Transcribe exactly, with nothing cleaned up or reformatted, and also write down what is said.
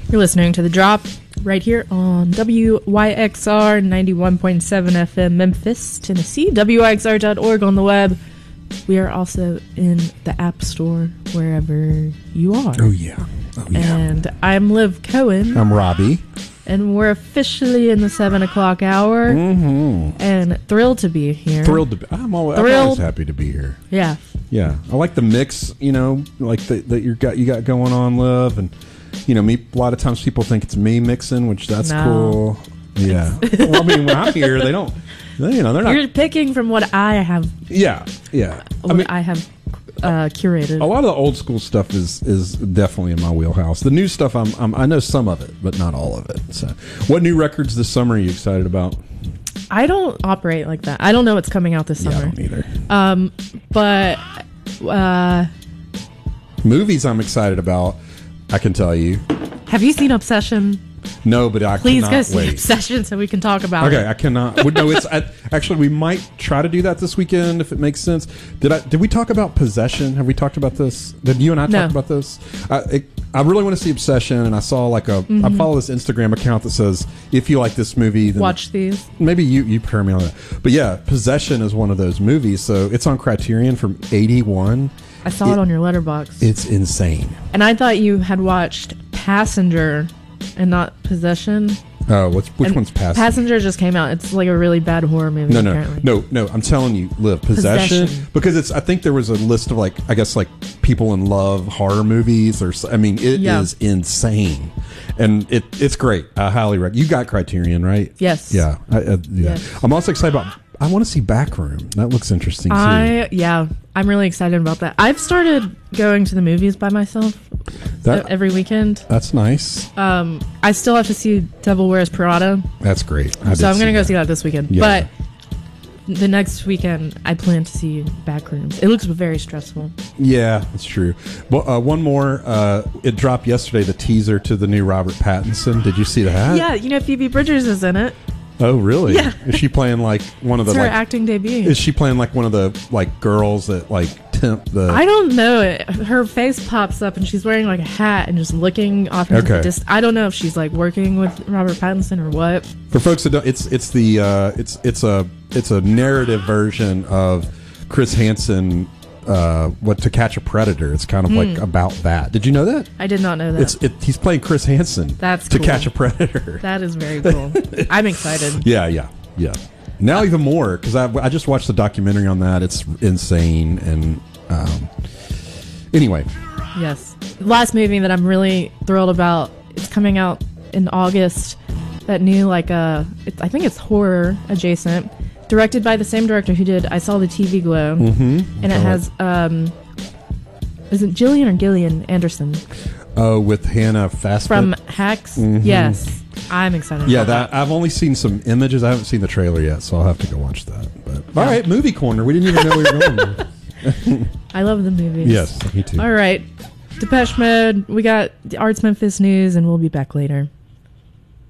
You're listening to The Drop right here on W Y X R ninety-one point seven F M Memphis, Tennessee, W Y X R dot org on the web. We are also in the App Store wherever you are. Oh, yeah. Oh, yeah. And I'm Liv Cohen. I'm Robbie. And we're officially in the seven o'clock hour. Mm-hmm. And thrilled to be here. Thrilled to be. I'm always, I'm always happy to be here. Yeah. Yeah. I like the mix, you know, like that that you got you got going on, Liv, and you know, me. A lot of times people think it's me mixing, which that's no. cool. Yeah. Well, I mean, when I'm here, they don't. They, you know, they're not. You're picking from what I have. Yeah. Yeah. What I mean, I have uh, curated. A lot of the old school stuff is is definitely in my wheelhouse. The new stuff, I'm, I'm I know some of it, but not all of it. So, what new records this summer are you excited about? I don't operate like that. I don't know what's coming out this Yeah, summer. I don't either. Um, but uh, movies I'm excited about. I can tell you. Have you seen Obsession? No, but I Please cannot go see wait. Obsession so we can talk about okay, it. I cannot. well, no, it's I, actually we might try to do that this weekend if it makes sense. Did I? Did we talk about Possession? Have we talked about this? Did you and I No. talk about this? I, it, I really want to see Obsession, and I saw like a. Mm-hmm. I follow this Instagram account that says if you like this movie, then Watch these. maybe you you pair me on that. But yeah, Possession is one of those movies. So it's on Criterion from eighty-one. I saw it, It- on your letterbox. It's insane. And I thought you had watched Passenger and not Possession. Oh, what's which And one's Passenger? Passenger just came out. It's like a really bad horror movie. No, no, apparently. no, no. I'm telling you, Liv, Possession, Possession. because it's. I think there was a list of like, I guess like people in love horror movies, or so- I mean, it Yeah. is insane, and it it's great. I highly recommend. You got Criterion, right? Yes. Yeah, I, uh, yeah. Yes. I'm also excited about. I want to see Backroom. That looks interesting too. I yeah, I'm really excited about that. I've started going to the movies by myself That- every weekend. That's nice. Um, I still have to see Devil Wears Prada, That's great. I so did I'm gonna go that. see that this weekend. Yeah. But the next weekend, I plan to see Backrooms. It looks very stressful. Yeah, that's true. Well, uh, one more. Uh, it dropped yesterday. The teaser to the new Robert Pattinson. Did you see that? Yeah, you know Phoebe Bridgers is in it. Oh, really? Yeah. Is she playing like one of the It's her like? acting debut. Is she playing like one of the like girls that like tempt the? I don't know. It, her face pops up and she's wearing like a hat and just looking off into Okay. the distance. I don't know if she's like working with Robert Pattinson or what. For folks that don't, it's it's the uh, it's it's a it's a narrative version of Chris Hansen. Uh, what To Catch a Predator? It's kind of like about that. Did you know that? I did not know that. It's it, he's playing Chris Hansen. That's To cool. Catch a Predator. That is very cool. I'm excited. Yeah, yeah, yeah. Now even more because I I just watched the documentary on that. It's insane and um, anyway. Yes. Last movie that I'm really thrilled about. It's coming out in August. That new like uh, it, I think it's horror adjacent. Directed by the same director who did I Saw the T V Glow, Mm-hmm. and it has um, is it Gillian or Gillian Anderson Oh, with Hannah Fassbender from Hacks? Yes, I'm excited. Yeah, about that I've only seen some images. I haven't seen the trailer yet, so I'll have to go watch that. But all right, movie corner. We didn't even know we were going there. I love the movies. Yes, me too. All right, Depeche Mode. We got the Arts Memphis news, and we'll be back later.